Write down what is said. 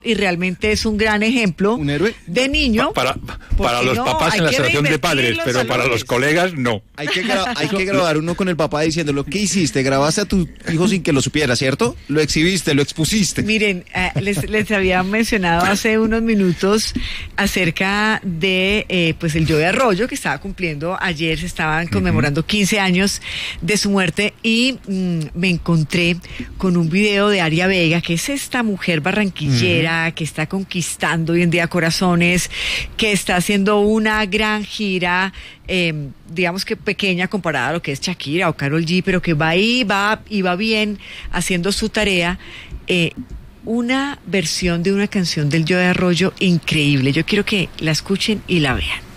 Y realmente es un gran ejemplo ¿Un héroe? de niño. Para los papás en la asociación de padres, pero para los colegas no. Hay que grabar uno con el papá diciéndolo. ¿Qué hiciste? Grabaste a tu hijo sin que lo supiera, ¿cierto? Lo exhibiste, lo expusiste. Miren, les había mencionado hace unos minutos acerca de pues el Joe Arroyo, que estaba cumpliendo ayer, se estaban conmemorando 15 años de su muerte, y me encontré con un video de Aria Vega, que es esta mujer barranquillera que está conquistando hoy en día corazones, que está haciendo una gran gira, digamos que pequeña comparada a lo que es Shakira o Karol G, pero que va ahí, va bien haciendo su tarea. Una versión de una canción del Joe Arroyo increíble. Yo quiero que la escuchen y la vean.